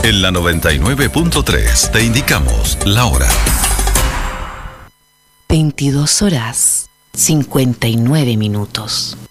En la 99.3 te indicamos la hora. 22 horas 59 minutos.